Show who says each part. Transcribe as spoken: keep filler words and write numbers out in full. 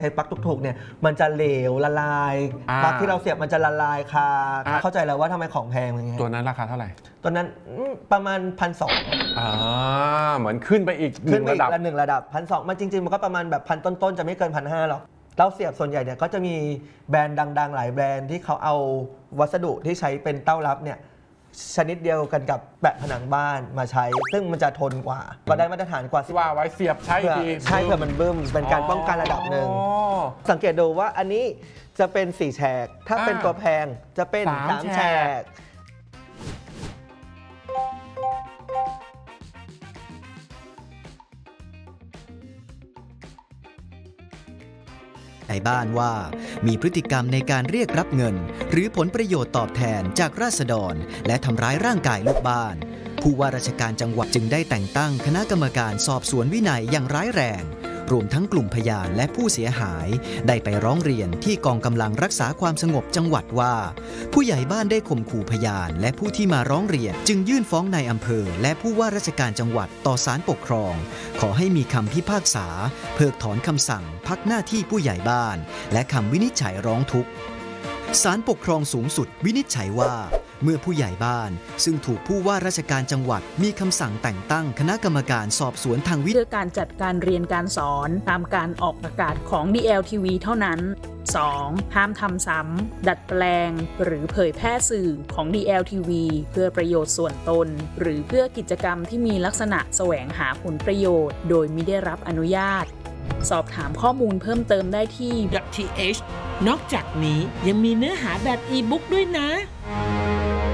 Speaker 1: ใช้ปลั๊กถูกๆเนี่ยมันจะเหลวละลายปลั๊กที่เราเสียบมันจะละลายคาเข้าใจแล้วว่าทำไมของแพงอย่างเงี้ย
Speaker 2: ตัวนั้นราคาเท่าไหร่
Speaker 1: ตัวนั้นประมาณพันสอง
Speaker 2: อ่าเหมือนขึ้นไปอีก
Speaker 1: ขึ้นไปอีกระหนึ่งระดับพันสองมันจริงๆมันก็ประมาณแบบพันต้นๆจะไม่เกินพันห้าหรอกเราเสียบส่วนใหญ่เนี่ยก็จะมีแบรนด์ดังๆหลายแบรนด์ที่เขาเอาวัสดุที่ใช้เป็นเต้ารับเนี่ยชนิดเดียวกันกับแปะผนังบ้านมาใช้ซึ่งมันจะทนกว่าก็ได้มาตรฐานกว่า
Speaker 2: ว่าไว้เสียบใช้ดี
Speaker 1: ใช่เพื่อมันบึ้มเป็นการป้องกันระดับหนึ่งสังเกตดูว่าอันนี้จะเป็นสี่แฉกถ้าเป็นตัวแพงจะเป็นสามแฉก
Speaker 3: ในบ้านว่ามีพฤติกรรมในการเรียกรับเงินหรือผลประโยชน์ตอบแทนจากราษฎรและทำร้ายร่างกายลูกบ้านผู้ว่าราชการจังหวัดจึงได้แต่งตั้งคณะกรรมการสอบสวนวินัยอย่างร้ายแรงรวมทั้งกลุ่มพยานและผู้เสียหายได้ไปร้องเรียนที่กองกำลังรักษาความสงบจังหวัดว่าผู้ใหญ่บ้านได้ข่มขู่พยานและผู้ที่มาร้องเรียนจึงยื่นฟ้องนายอำเภอและผู้ว่าราชการจังหวัดต่อศาลปกครองขอให้มีคำพิพากษาเพิกถอนคำสั่งพักหน้าที่ผู้ใหญ่บ้านและคำวินิจฉัยร้องทุกข์ศาลปกครองสูงสุดวินิจฉัยว่าเมื่อผู้ใหญ่บ้านซึ่งถูกผู้ว่าราชการจังหวัดมีคำสั่งแต่งตั้งคณะกรรมการสอบสวนทางวิ
Speaker 4: ธีการจัดการเรียนการสอนตามการออกอากาศของ ดี แอล ที วี เท่านั้น สอง ห้ามทำซ้ำดัดแปลงหรือเผยแพร่สื่อของ ดี แอล ที วี เพื่อประโยชน์ส่วนตนหรือเพื่อกิจกรรมที่มีลักษณะแสวงหาผลประโยชน์โดยมิได้รับอนุญาตสอบถามข้อมูลเพิ่มเติมได้ที่
Speaker 5: .th นอกจากนี้ยังมีเนื้อหาแบบอีบุ๊กด้วยนะ